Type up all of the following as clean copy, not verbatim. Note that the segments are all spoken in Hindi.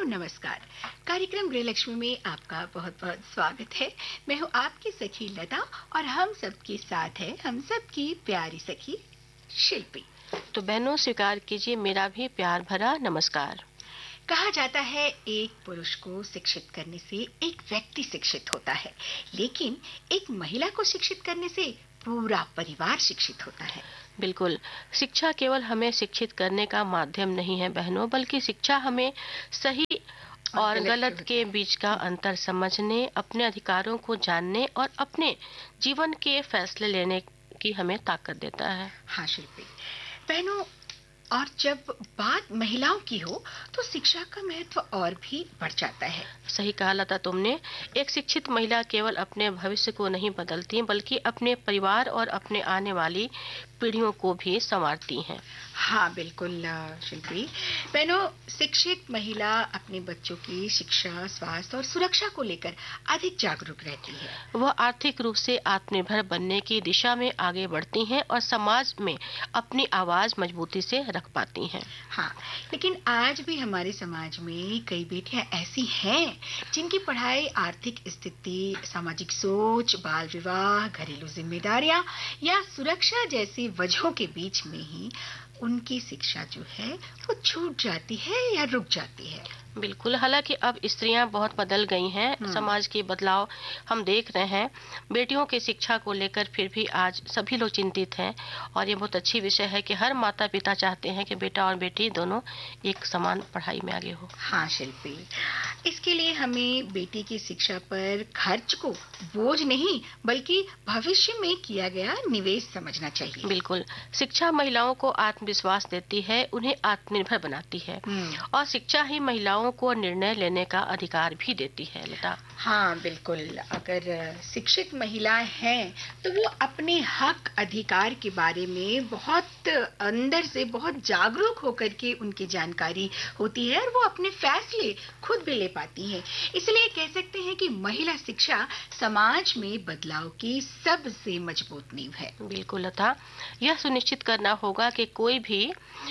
नमस्कार। कार्यक्रम गृहलक्ष्मी में आपका बहुत बहुत स्वागत है। मैं हूँ आपकी सखी लता और हम सबके साथ है हम सबकी प्यारी सखी शिल्पी। तो बहनों स्वीकार कीजिए मेरा भी प्यार भरा नमस्कार। कहा जाता है एक पुरुष को शिक्षित करने से एक व्यक्ति शिक्षित होता है, लेकिन एक महिला को शिक्षित करने से पूरा परिवार शिक्षित होता है। बिल्कुल, शिक्षा केवल हमें शिक्षित करने का माध्यम नहीं है बहनों, बल्कि शिक्षा हमें सही और गलत के बीच का अंतर समझने, अपने अधिकारों को जानने और अपने जीवन के फैसले लेने की हमें ताकत देता है। हाँ शिल्पी बहनों, और जब बात महिलाओं की हो तो शिक्षा का महत्व और भी बढ़ जाता है। सही कहा लता तुमने। एक शिक्षित महिला केवल अपने भविष्य को नहीं बदलती, बल्कि अपने परिवार और अपने आने वाली पीढ़ियों को भी संवारती हैं। हाँ बिल्कुल शिल्पी बहनों, शिक्षित महिला अपने बच्चों की शिक्षा, स्वास्थ्य और सुरक्षा को लेकर अधिक जागरूक रहती है। वह आर्थिक रूप से आत्मनिर्भर बनने की दिशा में आगे बढ़ती हैं और समाज में अपनी आवाज मजबूती से रख पाती हैं। हाँ, लेकिन आज भी हमारे समाज में कई बेटियां ऐसी हैं जिनकी पढ़ाई, आर्थिक स्थिति, सामाजिक सोच, बाल विवाह, घरेलू जिम्मेदारियां या सुरक्षा जैसी वजहों के बीच में ही उनकी शिक्षा जो है वो छूट जाती है या रुक जाती है। बिल्कुल, हालांकि अब स्त्रियां बहुत बदल गई हैं, समाज के बदलाव हम देख रहे हैं। बेटियों की शिक्षा को लेकर फिर भी आज सभी लोग चिंतित हैं और ये बहुत अच्छी विषय है कि हर माता पिता चाहते हैं कि बेटा और बेटी दोनों एक समान पढ़ाई में आगे हो। हाँ शिल्पी, इसके लिए हमें बेटी की शिक्षा पर खर्च को बोझ नहीं बल्कि भविष्य में किया गया निवेश समझना चाहिए। बिल्कुल, शिक्षा महिलाओं को आत्मविश्वास देती है, उन्हें आत्मनिर्भर बनाती है और शिक्षा ही महिलाओं को निर्णय लेने का अधिकार भी देती है लता। हाँ बिल्कुल, अगर शिक्षित महिलाएं हैं तो वो अपने हक अधिकार के बारे में बहुत अंदर से बहुत जागरूक होकर के उनकी जानकारी होती है और वो अपने फैसले खुद भी ले पाती हैं। इसलिए कह सकते हैं कि महिला शिक्षा समाज में बदलाव की सबसे मजबूत नींव है। बिल्कुल लता, यह सुनिश्चित करना होगा कि कोई भी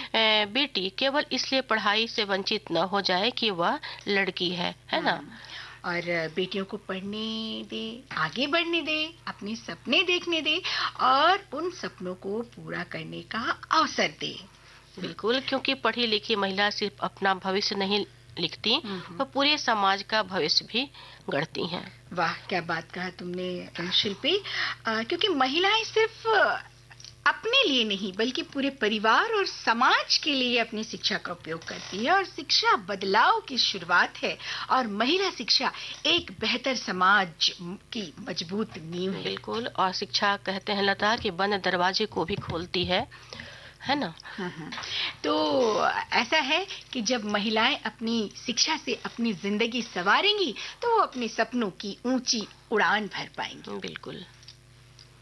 बेटी केवल इसलिए पढ़ाई से वंचित न हो जाए कि वह लड़की है ना। और बेटियों को पढ़ने दे, आगे बढ़ने दे, अपने सपने देखने दे और उन सपनों को पूरा करने का अवसर दे। बिल्कुल, क्योंकि पढ़ी लिखी महिला सिर्फ अपना भविष्य नहीं लिखती, वो पूरे समाज का भविष्य भी गढ़ती हैं। वाह, क्या बात कहा तुमने शिल्पी, क्योंकि महिलाएं सिर्फ अपने लिए नहीं बल्कि पूरे परिवार और समाज के लिए अपनी शिक्षा का उपयोग करती है और शिक्षा बदलाव की शुरुआत है और महिला शिक्षा एक बेहतर समाज की मजबूत नींव है। बिल्कुल, और शिक्षा कहते हैं लता कि बंद दरवाजे को भी खोलती है ना। तो ऐसा है कि जब महिलाएं अपनी शिक्षा से अपनी जिंदगी संवारेंगी तो वो अपने सपनों की ऊंची उड़ान भर पाएंगी। बिल्कुल।